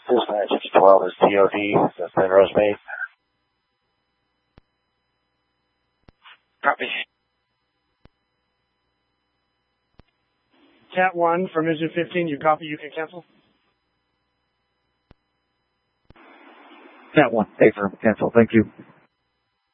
Dispatch 12 is TOD, that's Penrose Bay. Copy. Cat 1 from Engine 15, you copy, you can cancel? Cat 1, affirm, cancel, thank you.